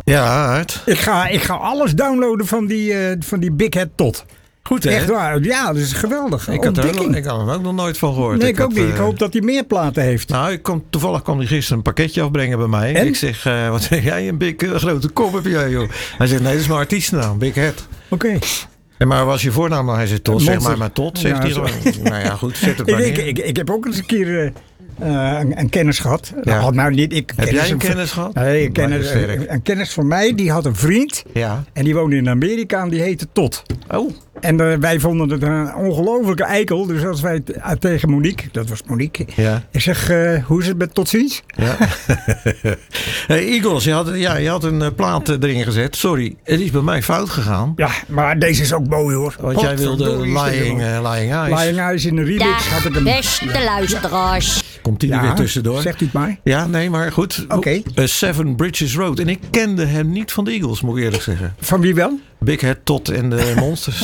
Ja, Aart. Ik ga alles downloaden van die Big Head Todd. Goed, hè? Echt waar. Ja, dat is geweldig. Ik had er ook nog nooit van gehoord. Nee, ik ook niet. Ik hoop dat hij meer platen heeft. Nou, toevallig kwam hij gisteren een pakketje afbrengen bij mij. En? Ik zeg, wat zeg jij? Een grote kop heb jij, joh. Hij zegt, nee, dat is mijn artiestennaam. Big Head. Oké. En maar was je voornaam? Hij zegt, Todd. Zeg maar Todd. Zegt hij gewoon. Nou ja, goed. Zet het maar neer. Ik heb ook eens een keer een kennis gehad. Ja. Nou, niet, Heb jij een kennis gehad? Nee, een kennis van mij. Die had een vriend. Ja. En die woonde in Amerika en die heette Todd. Oh. En wij vonden het een ongelofelijke eikel. Dus als wij tegen Monique, dat was Monique. Ja. Ik zeg, hoe is het met tot ziens? Ja. Hey, Eagles, je had een plaat erin gezet. Sorry, het is bij mij fout gegaan. Ja, maar deze is ook mooi hoor. Want jij wilde Lying Eyes. Lying Eyes in de remix had ik hem. Beste luisteraars. Komt die er weer tussendoor? Zegt u het maar. Ja, nee, maar goed. Oké. Seven Bridges Road. En ik kende hem niet van de Eagles, moet ik eerlijk zeggen. Van wie wel? Big Head Todd en de Monsters.